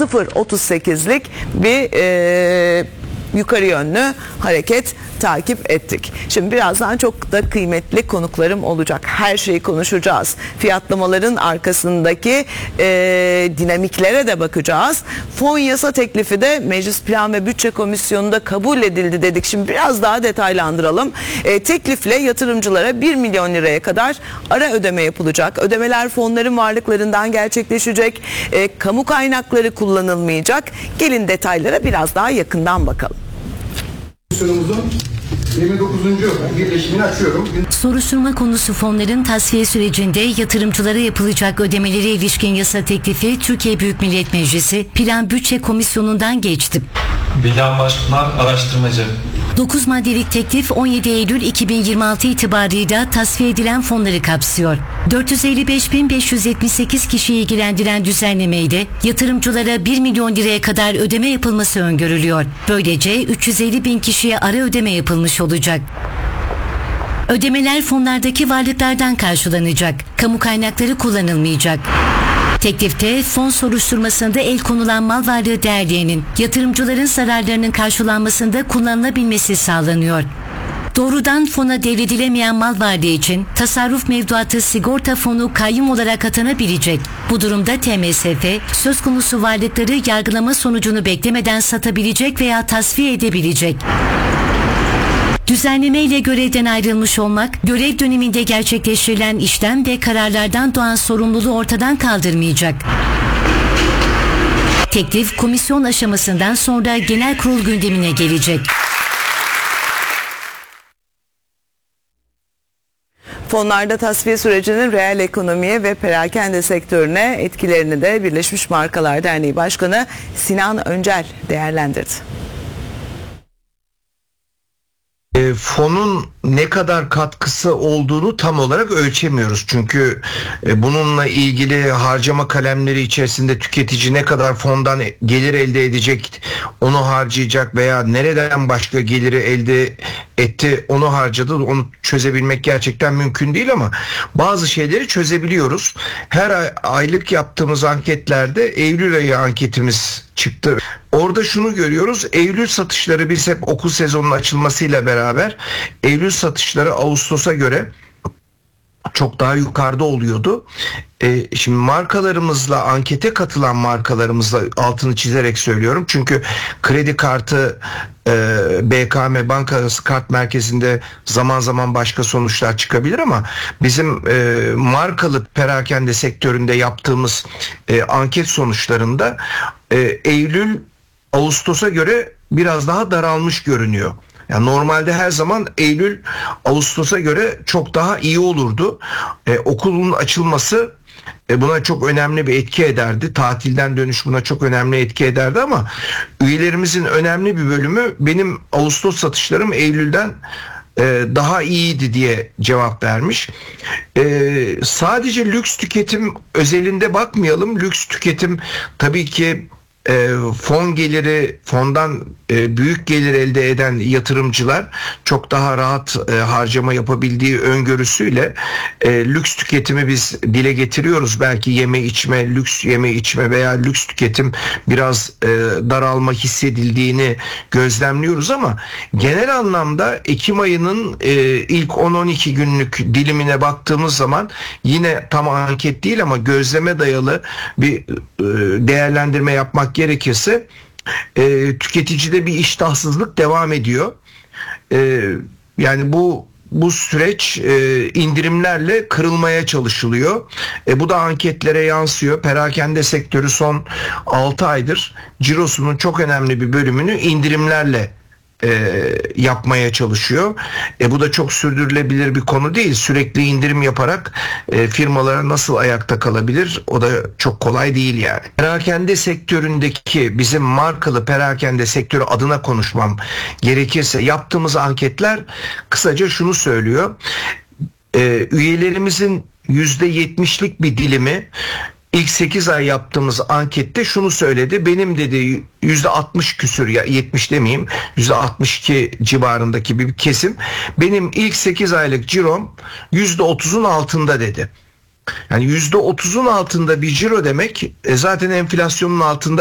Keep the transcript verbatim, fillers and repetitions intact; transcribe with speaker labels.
Speaker 1: sıfır virgül otuz sekizlik bir e, yukarı yönlü hareket takip ettik. Şimdi birazdan çok da kıymetli konuklarım olacak. Her şeyi konuşacağız. Fiyatlamaların arkasındaki e, dinamiklere de bakacağız. Fon yasa teklifi de Meclis Plan ve Bütçe Komisyonu'nda kabul edildi dedik. Şimdi biraz daha detaylandıralım. E, teklifle yatırımcılara bir milyon liraya kadar ara ödeme yapılacak. Ödemeler fonların varlıklarından gerçekleşecek. E, kamu kaynakları kullanılmayacak. Gelin detaylara biraz daha yakından bakalım.
Speaker 2: yirmi dokuzuncu birleşimini açıyorum.
Speaker 3: Soruşturma konusu fonların tasfiye sürecinde yatırımcılara yapılacak ödemelere ilişkin yasa teklifi Türkiye Büyük Millet Meclisi Plan Bütçe Komisyonu'ndan geçti.
Speaker 4: Bilal Başpınar Araştırmacı.
Speaker 3: dokuz maddelik teklif on yedi Eylül iki bin yirmi altı itibarıyla tasfiye edilen fonları kapsıyor. dört yüz elli beş bin beş yüz yetmiş sekiz kişiyi ilgilendiren düzenlemeyle yatırımcılara bir milyon liraya kadar ödeme yapılması öngörülüyor. Böylece üç yüz elli bin kişiye ara ödeme yapılmış olacak. Ödemeler fonlardaki varlıklardan karşılanacak. Kamu kaynakları kullanılmayacak. Teklifte fon soruşturmasında el konulan mal varlığı değerlerinin yatırımcıların zararlarının karşılanmasında kullanılabilmesi sağlanıyor. Doğrudan fona devredilemeyen mal varlığı için tasarruf mevduatı sigorta fonu kayyum olarak atanabilecek. Bu durumda T M S F söz konusu varlıkları yargılama sonucunu beklemeden satabilecek veya tasfiye edebilecek. Düzenlemeyle görevden ayrılmış olmak, görev döneminde gerçekleştirilen işlem ve kararlardan doğan sorumluluğu ortadan kaldırmayacak. Teklif komisyon aşamasından sonra genel kurul gündemine gelecek.
Speaker 1: Fonlarda tasfiye sürecinin reel ekonomiye ve perakende sektörüne etkilerini de Birleşmiş Markalar Derneği Başkanı Sinan Öncel değerlendirdi.
Speaker 5: E, fonun ne kadar katkısı olduğunu tam olarak ölçemiyoruz. Çünkü e, bununla ilgili harcama kalemleri içerisinde tüketici ne kadar fondan gelir elde edecek, onu harcayacak veya nereden başka geliri elde etti, onu harcadı, onu çözebilmek gerçekten mümkün değil ama bazı şeyleri çözebiliyoruz. Her ay, aylık yaptığımız anketlerde Eylül ayı anketimiz çıktı. Orada şunu görüyoruz. Eylül satışları, biz hep okul sezonunun açılmasıyla beraber Eylül satışları Ağustos'a göre çok daha yukarıda oluyordu. E, şimdi markalarımızla, ankete katılan markalarımızla altını çizerek söylüyorum. Çünkü kredi kartı, e, B K M Banka Arası Kart Merkezi'nde zaman zaman başka sonuçlar çıkabilir ama bizim e, markalı perakende sektöründe yaptığımız e, anket sonuçlarında e, Eylül Ağustos'a göre biraz daha daralmış görünüyor. Yani normalde her zaman Eylül Ağustos'a göre çok daha iyi olurdu. Ee, okulun açılması e, buna çok önemli bir etki ederdi. Tatilden dönüş buna çok önemli etki ederdi ama üyelerimizin önemli bir bölümü benim Ağustos satışlarım Eylül'den e, daha iyiydi diye cevap vermiş. E, sadece lüks tüketim özelinde bakmayalım. Lüks tüketim tabii ki E, fon geliri, fondan e, büyük gelir elde eden yatırımcılar çok daha rahat e, harcama yapabildiği öngörüsüyle e, lüks tüketimi biz dile getiriyoruz. Belki yeme içme, lüks yeme içme veya lüks tüketim biraz e, daralma hissedildiğini gözlemliyoruz ama genel anlamda Ekim ayının e, ilk on on iki günlük dilimine baktığımız zaman yine tam anket değil ama gözleme dayalı bir e, değerlendirme yapmak gerekirse e, tüketicide bir iştahsızlık devam ediyor. E, yani bu bu süreç e, indirimlerle kırılmaya çalışılıyor. E, bu da anketlere yansıyor. Perakende sektörü son altı aydır cirosunun çok önemli bir bölümünü indirimlerle E, yapmaya çalışıyor. E, bu da çok sürdürülebilir bir konu değil. Sürekli indirim yaparak e, firmalara nasıl ayakta kalabilir? O da çok kolay değil yani. Perakende sektöründeki bizim markalı perakende sektörü adına konuşmam gerekirse yaptığımız anketler kısaca şunu söylüyor. E, üyelerimizin yüzde yetmişlik bir dilimi İlk sekiz ay yaptığımız ankette şunu söyledi. Benim dedi yüzde altmış küsür, ya yetmiş demeyeyim, yüzde altmış iki civarındaki bir kesim. Benim ilk sekiz aylık cirom yüzde otuzun altında dedi. Yani yüzde otuzun altında bir ciro demek e, zaten enflasyonun altında